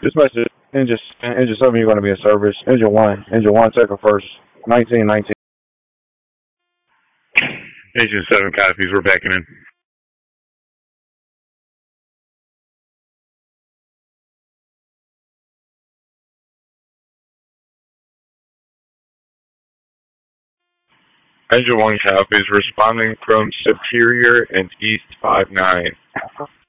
This message, engine 7, you're going to be in service. Engine 1, take a first. 1919. Engine 7 copies, we're backing in. Engine 1 copies, responding from Superior and East 59.